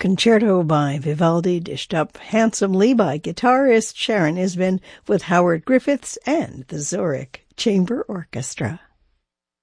Concerto by Vivaldi, dished up handsomely by guitarist Sharon Isbin with Howard Griffiths and the Zurich Chamber Orchestra.